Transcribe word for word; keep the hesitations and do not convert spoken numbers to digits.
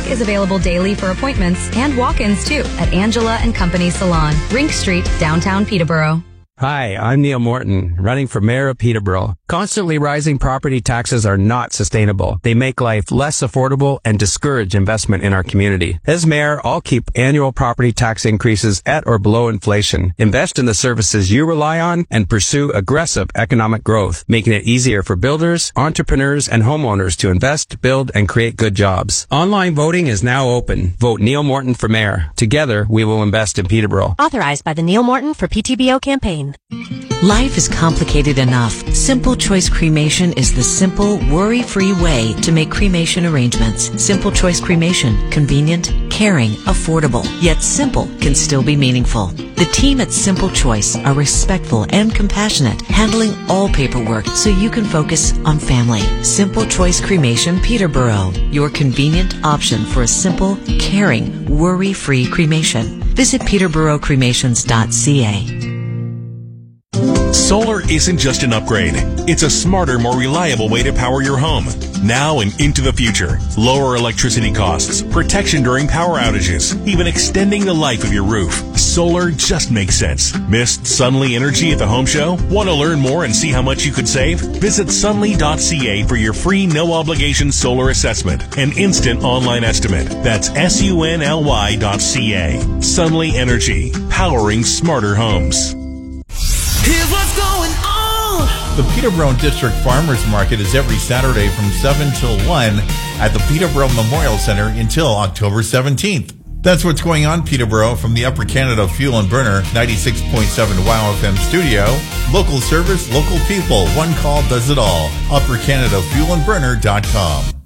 is available daily for appointments and walk-ins too at Angela and Company Salon, Rink Street, downtown Peterborough. Hi, I'm Neil Morton, running for mayor of Peterborough. Constantly rising property taxes are not sustainable. They make life less affordable and discourage investment in our community. As mayor, I'll keep annual property tax increases at or below inflation, invest in the services you rely on, and pursue aggressive economic growth, making it easier for builders, entrepreneurs, and homeowners to invest, build, and create good jobs. Online voting is now open. Vote Neil Morton for mayor. Together, we will invest in Peterborough. Authorized by the Neil Morton for P T B O campaign. Life is complicated enough. Simple Choice Cremation is the simple, worry-free way to make cremation arrangements. Simple Choice Cremation. Convenient, caring, affordable. Yet simple can still be meaningful. The team at Simple Choice are respectful and compassionate, handling all paperwork so you can focus on family. Simple Choice Cremation Peterborough. Your convenient option for a simple, caring, worry-free cremation. Visit peterborough cremations dot c a. Solar isn't just an upgrade. It's a smarter, more reliable way to power your home. Now and into the future. Lower electricity costs, protection during power outages, even extending the life of your roof. Solar just makes sense. Missed Sunly Energy at the home show? Want to learn more and see how much you could save? Visit sunly dot c a for your free no-obligation solar assessment and instant online estimate. That's S U N L Y dot C A. Sunly Energy, powering smarter homes. Here's what's going on. The Peterborough District Farmers Market is every Saturday from seven till one at the Peterborough Memorial Center until October seventeenth. That's what's going on, Peterborough, from the Upper Canada Fuel and Burner ninety-six point seven WOW F M studio. Local service, local people. One call does it all. upper canada fuel and burner dot com.